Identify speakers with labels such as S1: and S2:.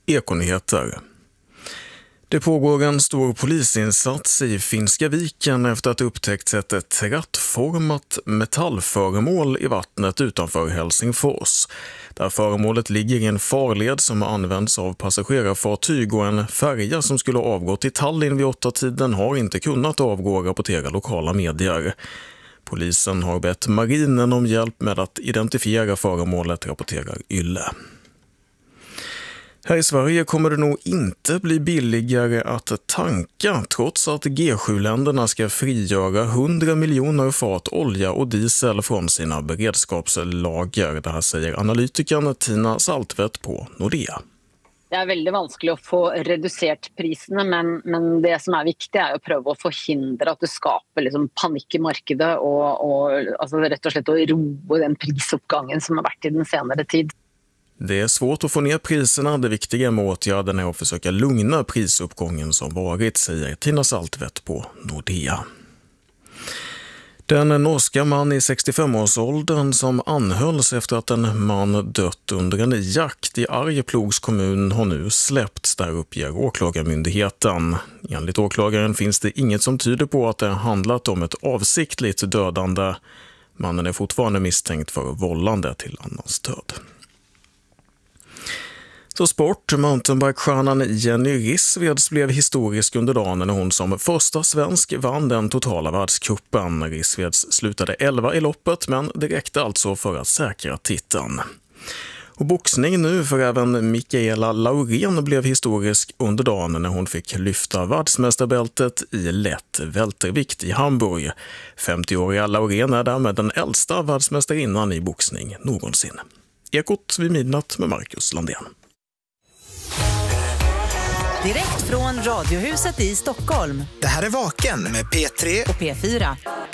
S1: Ekonyheter. Det pågår en stor polisinsats i Finska viken efter att upptäckts ett trattformat metallföremål i vattnet utanför Helsingfors. Där föremålet ligger i en farled som används av passagerarfartyg och en färja som skulle ha avgått i Tallinn vid 8-tiden har inte kunnat avgå, rapporterar lokala medier. Polisen har bett marinen om hjälp med att identifiera föremålet, rapporterar Yle. Här i Sverige kommer det nog inte bli billigare att tanka trots att G7-länderna ska frigöra 100 miljoner fat olja och diesel från sina beredskapslager. Det här säger analytikern Tina Saltvedt på Nordea.
S2: Det är väldigt vanskligt att få reducerat priserna, men det som är viktigt är att pröva att förhindra att det skapar panik i marknaden och alltså rätt och slett att roa den prisuppgången som har varit i den senare tid.
S1: Det är svårt att få ner priserna. Det viktiga med åtgärden är att försöka lugna prisuppgången som varit, säger Tina Saltvedt på Nordea. Den norska man i 65-årsåldern som anhölls efter att en man dött under en jakt i Arjeplogs kommun har nu släppts, där uppger åklagarmyndigheten. Enligt åklagaren finns det inget som tyder på att det handlat om ett avsiktligt dödande. Mannen är fortfarande misstänkt för vållande till annans död. Så sport. Mountainbike-stjärnan Jenny Rissveds blev historisk under dagen när hon som första svensk vann den totala världscupen. Rissveds slutade 11 i loppet, men det räckte alltså för att säkra titeln. Och boxning nu, för även Mikaela Laurén blev historisk under dagen när hon fick lyfta världsmästarbältet i lätt vältervikt i Hamburg. 50-åriga Laurén är därmed den äldsta världsmästarinnan i boxning någonsin. Ekot vid midnatt med Marcus Landén.
S3: Direkt från Radiohuset i Stockholm.
S4: Det här är Vaken med P3
S3: och P4.